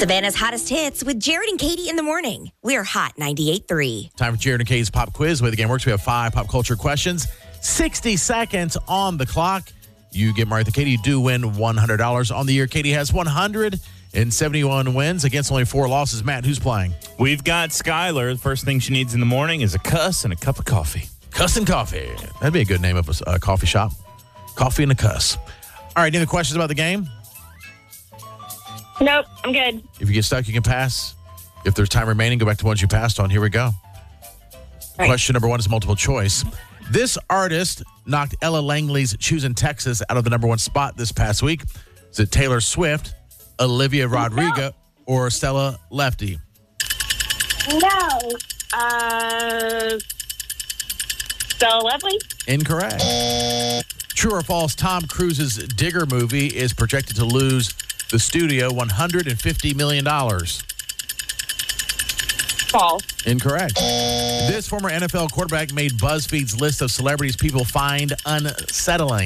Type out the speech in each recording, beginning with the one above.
Savannah's hottest hits with Jared and Katie in the morning. We're Hot 98.3. Time for Jared and Katie's pop quiz. The way the game works, we have 5 pop culture questions, 60 seconds on the clock. You get Martha Katie, you do win $100 on the year. Katie has 171 wins against only 4 losses. Matt, who's playing? We've got Skylar. The first thing she needs in the morning is a cuss and a cup of coffee. Cuss and Coffee. That'd be a good name of a coffee shop. Coffee and a Cuss. All right, any other questions about the game? Nope, I'm good. If you get stuck, you can pass. If there's time remaining, go back to ones you passed on. Here we go. Right. Question number 1 is multiple choice. This artist knocked Ella Langley's Choosing Texas out of the number 1 spot this past week. Is it Taylor Swift, Olivia Rodrigo, or Stella Lefty? No. Stella Lovely? Incorrect. True or false, Tom Cruise's Digger movie is projected to lose the studio $150 million. False. Incorrect. This former NFL quarterback made BuzzFeed's list of celebrities people find unsettling.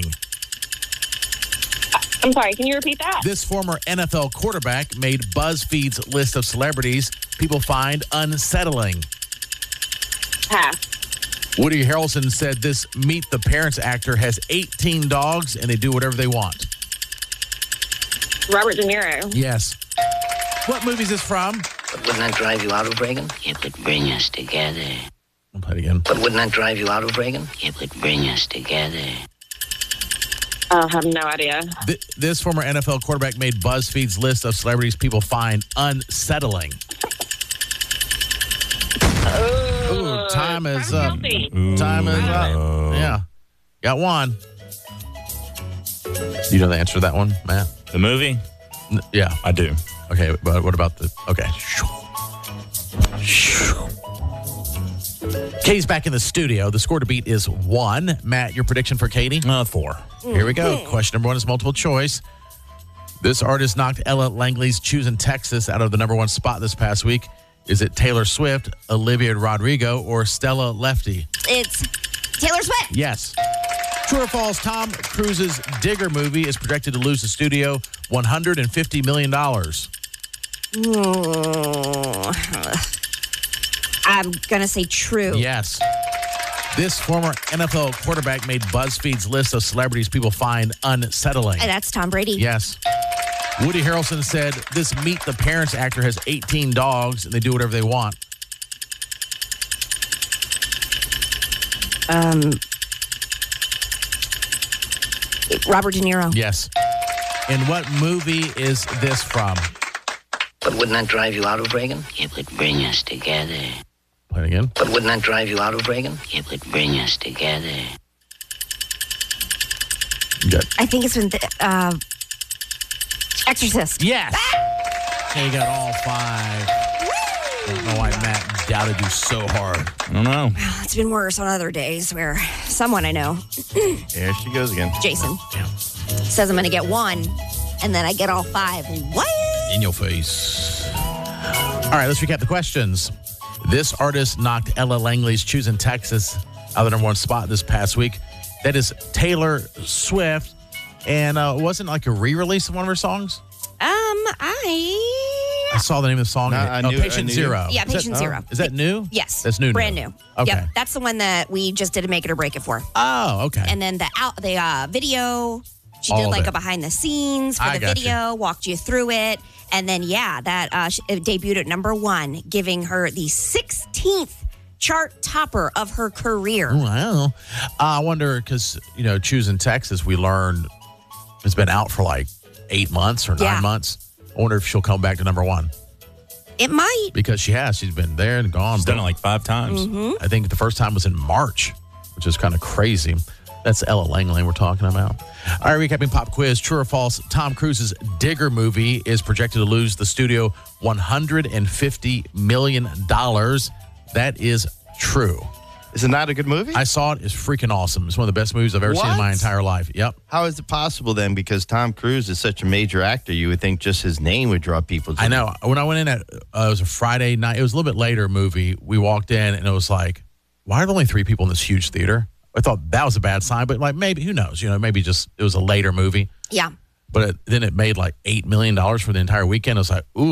I'm sorry, can you repeat that? This former NFL quarterback made BuzzFeed's list of celebrities people find unsettling. Pass. Woody Harrelson said this Meet the Parents actor has 18 dogs and they do whatever they want. Robert De Niro. Yes. What movie is this from? But wouldn't that drive you out of Reagan? It would bring us together. I'll play it again. But wouldn't that drive you out of Reagan? It would bring us together. I have no idea. This former NFL quarterback made BuzzFeed's list of celebrities people find unsettling. Ooh, time is up. Guilty. Time is up. Yeah. Got one. You know the answer to that one, Matt? The movie? Yeah. I do. Okay, but what about the... Okay. Katie's back in the studio. The score to beat is 1. Matt, your prediction for Katie? 4. Here we go. Question number 1 is multiple choice. This artist knocked Ella Langley's Choosing Texas out of the number 1 spot this past week. Is it Taylor Swift, Olivia Rodrigo, or Stella Lefty? It's Taylor Swift. Yes. True or false, Tom Cruise's Digger movie is projected to lose the studio $150 million. I'm going to say true. Yes. This former NFL quarterback made BuzzFeed's list of celebrities people find unsettling. And that's Tom Brady. Yes. Woody Harrelson said this Meet the Parents actor has 18 dogs and they do whatever they want. Robert De Niro. Yes. And what movie is this from? But wouldn't that drive you out of Reagan? It would bring us together. Play it again. But wouldn't that drive you out of Reagan? It would bring us together. Good. I think it's been Exorcist. Yes. Okay, you got all 5. I don't know why Matt doubted you so hard. I don't know. It's been worse on other days where someone I know, There she goes again. Jason, Damn. says I'm going to get 1, and then I get all 5. What? In your face. All right, let's recap the questions. This artist knocked Ella Langley's Choosing Texas out of the number 1 spot this past week. That is Taylor Swift. And wasn't like a re-release of one of her songs? I saw the name of the song. Patient Zero. Yeah, Patient Zero. Is that new? Yes. That's new. Brand new. Okay. Yep. That's the one that we just did a Make It or Break It for. Oh, okay. And then the video, she All did of like it. a behind the scenes for I the got video, walked you through it. And then, it debuted at number 1, giving her the 16th chart topper of her career. Wow. I wonder, because, Choosing Texas, we learned it's been out for like 8 months or 9 months. I wonder if she'll come back to number 1. It might. Because she has. She's been there and gone. She's done it like 5 times. Mm-hmm. I think the first time was in March, which is kind of crazy. That's Ella Langley we're talking about. All right, recapping pop quiz. True or false, Tom Cruise's Digger movie is projected to lose the studio $150 million. That is true. Is it not a good movie? I saw it. It's freaking awesome. It's one of the best movies I've ever seen in my entire life. Yep. How is it possible then? Because Tom Cruise is such a major actor, you would think just his name would draw people to I know. When I went in it was a Friday night. It was a little bit later movie. We walked in and it was like, why are there only 3 people in this huge theater? I thought that was a bad sign, but like maybe, who knows? Maybe just it was a later movie. Yeah. But then it made like $8 million for the entire weekend. I was like, ooh,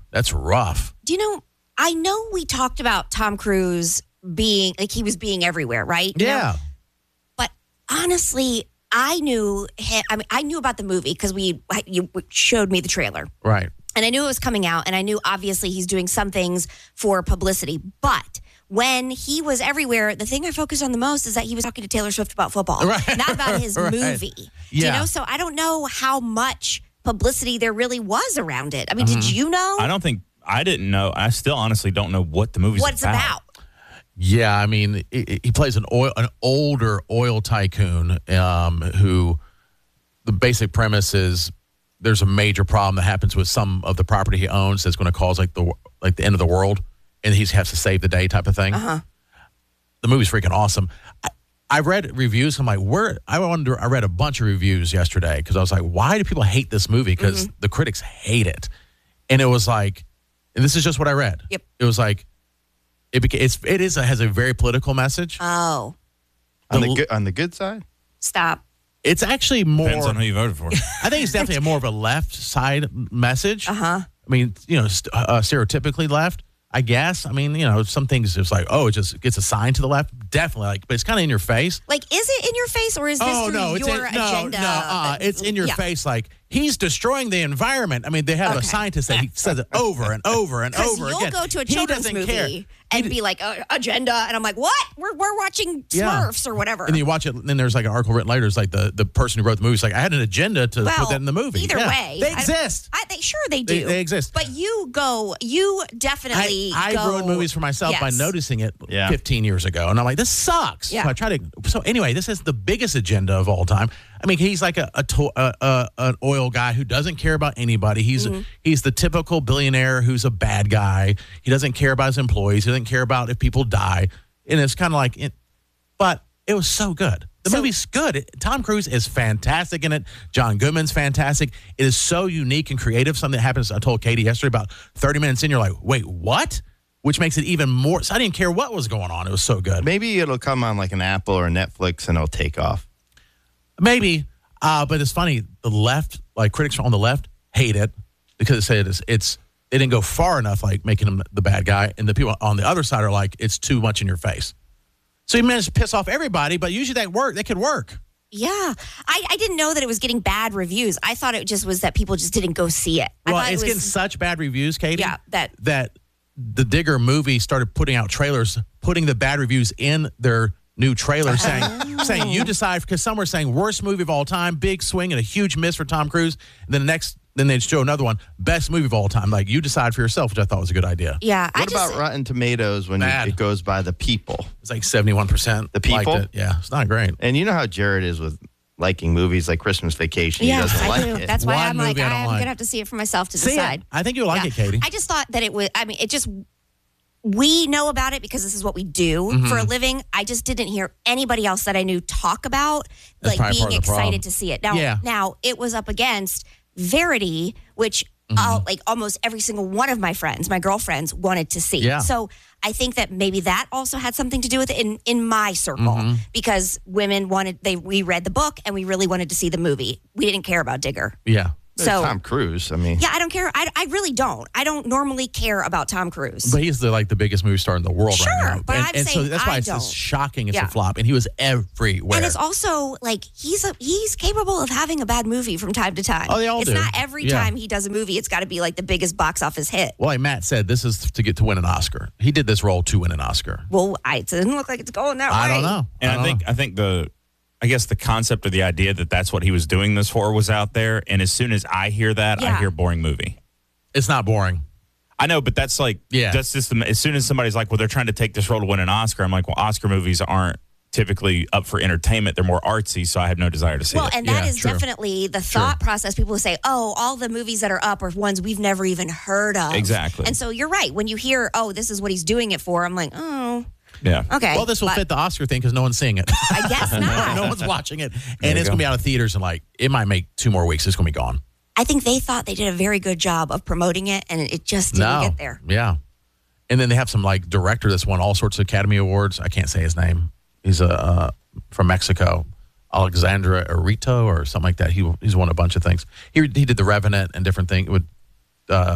That's rough. Do you know, I know we talked about Tom Cruise being, like he was being everywhere, right? You know? But honestly, I knew him, I knew about the movie because you showed me the trailer. Right. And I knew it was coming out, and I knew obviously he's doing some things for publicity. But when he was everywhere, the thing I focused on the most is that he was talking to Taylor Swift about football, not about his movie. Yeah. You know, so I don't know how much publicity there really was around it. I mean, did you know? I didn't know. I still honestly don't know what the movie's what it's about. Yeah, I mean, he plays an older oil tycoon who the basic premise is there's a major problem that happens with some of the property he owns that's going to cause like the end of the world, and he has to save the day type of thing. The movie's freaking awesome. I read reviews. I'm like, I read a bunch of reviews yesterday because I was like, why do people hate this movie? Because the critics hate it, and it was like, and this is just what I read. Yep. It was like, it has a very political message. Oh, On the good side? stop. It's actually more. Depends on who you voted for. I think it's definitely more of a left side message. Uh-huh. I mean, stereotypically left, I guess. I mean, some things just like, it just gets assigned to the left. Definitely, but it's kind of in your face. Like, is it in your face or is this through your agenda? No, it's in your face. Like, he's destroying the environment. I mean, they have a scientist that he says it over and over and over again. You'll go to a children's movie and be like, agenda. And I'm like, what? We're watching Smurfs or whatever. And then you watch it, and then there's like an article written later. It's like the person who wrote the movie is like, I had an agenda to put that in the movie. Either way. They exist. They do. They exist. But you definitely I ruined movies for myself by noticing it 15 years ago. And I'm like, this sucks. Yeah. So I try to. So anyway, this is the biggest agenda of all time. I mean, he's like an oil guy who doesn't care about anybody. He's the typical billionaire who's a bad guy. He doesn't care about his employees. He doesn't care about if people die. And it's kind of like, but it was so good. The movie's good. Tom Cruise is fantastic in it. John Goodman's fantastic. It is so unique and creative. Something that happens, I told Katie yesterday, about 30 minutes in, you're like, wait, what? Which makes it even more. So I didn't care what was going on. It was so good. Maybe it'll come on like an Apple or Netflix and it'll take off. Maybe. But it's funny. The left, like critics on the left, hate it because they say they didn't go far enough, like making him the bad guy. And the people on the other side are like, it's too much in your face. So he managed to piss off everybody, but usually that could work. Yeah. I didn't know that it was getting bad reviews. I thought it just was that people just didn't go see it. Well, it's getting such bad reviews, Katie. Yeah. That the Digger movie started putting out trailers, putting the bad reviews in their new trailer saying you decide, because some were saying worst movie of all time, big swing and a huge miss for Tom Cruise. And then then they'd show another one, best movie of all time. Like, you decide for yourself, which I thought was a good idea. Yeah. What about Rotten Tomatoes when it goes by the people? It's like 71%. The people? Liked it. Yeah, it's not great. And you know how Jared is with liking movies like Christmas Vacation. He doesn't like it. That's why I'm like, I'm like. going to have to see it for myself to decide. I think you'll like it, Katie. I just thought that it was, we know about it because this is what we do for a living. I just didn't hear anybody else that I knew talk about being excited to see it. Now it was up against Verity, which almost every single one of my girlfriends wanted to see. Yeah. So I think that maybe that also had something to do with it in my circle because women we read the book and we really wanted to see the movie. We didn't care about Digger. Yeah. So Tom Cruise, I mean. Yeah, I don't care. I really don't. I don't normally care about Tom Cruise. But he's the biggest movie star in the world right now. But I'm saying so that's why it's just shocking it's a flop. And he was everywhere. And it's also like he's capable of having a bad movie from time to time. Oh, they all do. It's not every time he does a movie, it's got to be like the biggest box office hit. Well, like Matt said, this is to get to win an Oscar. He did this role to win an Oscar. Well, it doesn't look like it's going that way. I don't know. And I think I guess the concept of the idea that that's what he was doing this for was out there. And as soon as I hear that, I hear boring movie. It's not boring. I know, but that's like, that's just as soon as somebody's like, well, they're trying to take this role to win an Oscar. I'm like, well, Oscar movies aren't typically up for entertainment. They're more artsy, so I have no desire to see it. Well, and that is definitely the thought process. People will say, oh, all the movies that are up are ones we've never even heard of. Exactly. And so you're right. When you hear, oh, this is what he's doing it for, I'm like, oh. Yeah. Okay. Well, this will fit the Oscar thing because no one's seeing it. I guess not. No one's watching it. And it's going to be out of theaters in it might make 2 more weeks. It's going to be gone. I think they thought they did a very good job of promoting it, and it just didn't get there. Yeah. And then they have some director that's won all sorts of Academy Awards. I can't say his name. He's from Mexico. Alexandra Arito or something like that. He's won a bunch of things. He did The Revenant and different things with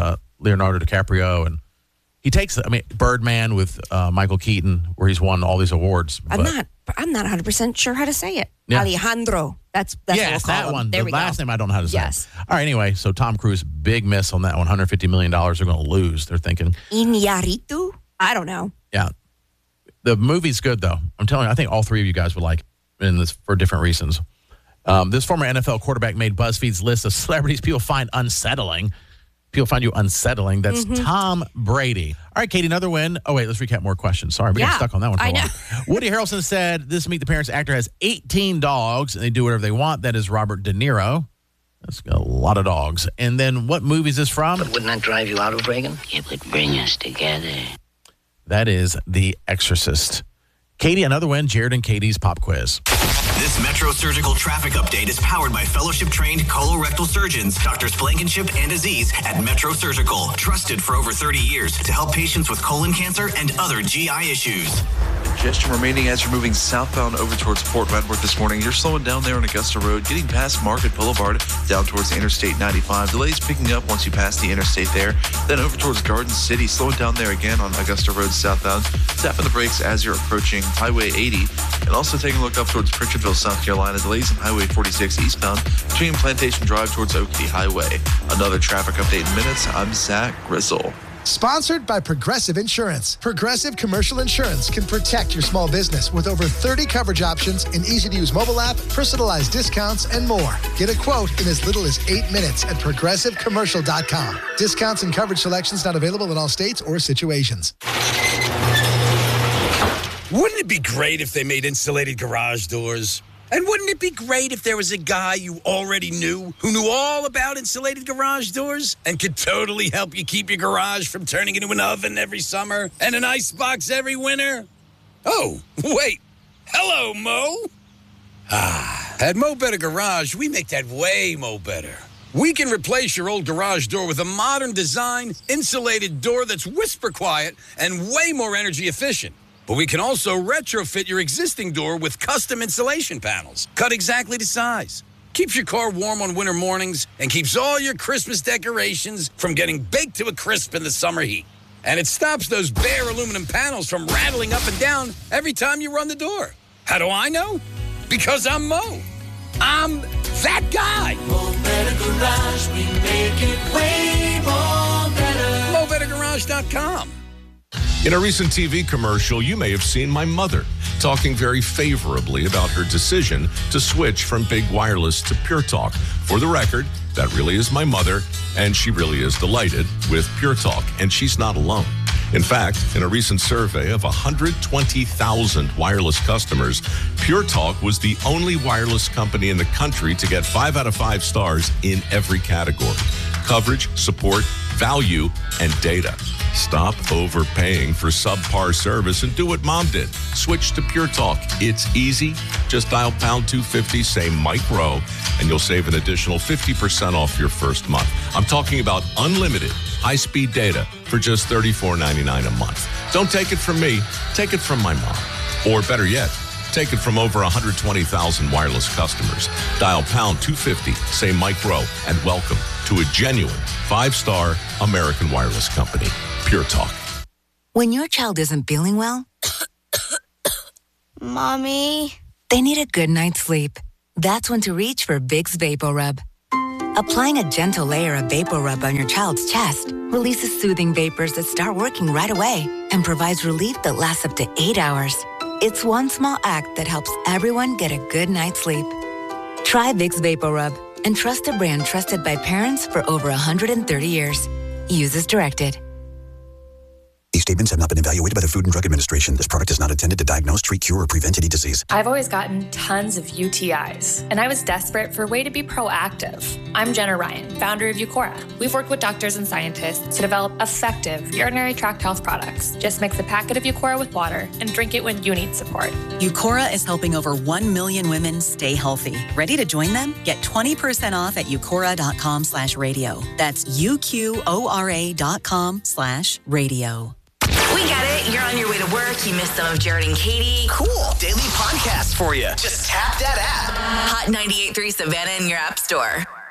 Leonardo DiCaprio, and he takes, Birdman with Michael Keaton, where he's won all these awards. I'm not 100% sure how to say it. Yeah. Alejandro. That's what we'll call that him. one. There the last name I don't know how to say. Yes. All right, anyway, so Tom Cruise, big miss on that one. $150 million they're going to lose, they're thinking. Iñárritu? I don't know. Yeah. The movie's good, though. I'm telling you, I think all three of you guys would like it for different reasons. This former NFL quarterback made BuzzFeed's list of celebrities people find unsettling. People find you unsettling. That's Tom Brady. All right, Katie, another win. Oh, wait, let's recap more questions. Sorry, we got stuck on that one for a while. Woody Harrelson said this Meet the Parents actor has 18 dogs, and they do whatever they want. That is Robert De Niro. That's got a lot of dogs. And then what movie is this from? But wouldn't that drive you out of Reagan? It would bring us together. That is The Exorcist. Katie, another win. Jared and Katie's pop quiz. This Metro Surgical traffic update is powered by fellowship-trained colorectal surgeons, Drs. Blankenship and Aziz at Metro Surgical, trusted for over 30 years to help patients with colon cancer and other GI issues. Congestion remaining as you're moving southbound over towards Port Redworth this morning. You're slowing down there on Augusta Road, getting past Market Boulevard, down towards Interstate 95. Delays picking up once you pass the interstate there. Then over towards Garden City, slowing down there again on Augusta Road southbound. Tapping the brakes as you're approaching Highway 80. And also taking a look up towards Pritchardville, South Carolina. Delays on Highway 46 eastbound between Plantation Drive towards Oakley Highway. Another traffic update in minutes. I'm Zach Grizzle. Sponsored by Progressive Insurance. Progressive Commercial Insurance can protect your small business with over 30 coverage options, an easy-to-use mobile app, personalized discounts, and more. Get a quote in as little as 8 minutes at progressivecommercial.com. Discounts and coverage selections not available in all states or situations. Wouldn't it be great if they made insulated garage doors? And wouldn't it be great if there was a guy you already knew who knew all about insulated garage doors and could totally help you keep your garage from turning into an oven every summer and an icebox every winter? Oh, wait. Hello, Mo. At Mo Better Garage, we make that way Mo Better. We can replace your old garage door with a modern design, insulated door that's whisper quiet and way more energy efficient. But we can also retrofit your existing door with custom insulation panels, cut exactly to size. Keeps your car warm on winter mornings and keeps all your Christmas decorations from getting baked to a crisp in the summer heat. And it stops those bare aluminum panels from rattling up and down every time you run the door. How do I know? Because I'm Mo. I'm that guy. Mo Better Garage, we make it way more better. MoBetterGarage.com. In a recent TV commercial, you may have seen my mother talking very favorably about her decision to switch from big wireless to Pure Talk. For the record, that really is my mother, and she really is delighted with Pure Talk, and she's not alone. In fact, in a recent survey of 120,000 wireless customers, Pure Talk was the only wireless company in the country to get 5 out of 5 stars in every category: coverage, support, value, and data. Stop overpaying for subpar service and do what Mom did. Switch to Pure Talk. It's easy. Just dial pound 250, say Mike Rowe, and you'll save an additional 50% off your first month. I'm talking about unlimited high-speed data for just $34.99 a month. Don't take it from me. Take it from my mom. Or better yet, take it from over 120,000 wireless customers. Dial pound 250, say Mike Rowe, and welcome to a genuine 5-star American wireless company. Pure Talk. When your child isn't feeling well, Mommy, they need a good night's sleep. That's when to reach for Vicks VapoRub. Applying a gentle layer of VapoRub on your child's chest releases soothing vapors that start working right away and provides relief that lasts up to 8 hours. It's one small act that helps everyone get a good night's sleep. Try Vicks VapoRub and trust a brand trusted by parents for over 130 years. Use as directed. These statements have not been evaluated by the Food and Drug Administration. This product is not intended to diagnose, treat, cure, or prevent any disease. I've always gotten tons of UTIs, and I was desperate for a way to be proactive. I'm Jenna Ryan, founder of Eucora. We've worked with doctors and scientists to develop effective urinary tract health products. Just mix a packet of Eucora with water and drink it when you need support. Eucora is helping over 1 million women stay healthy. Ready to join them? Get 20% off at eucora.com/radio. That's UQORA.com/radio. We get it. You're on your way to work. You missed some of Jared and Katie. Cool. Daily podcast for you. Just tap that app. Hot 98.3 Savannah in your app store.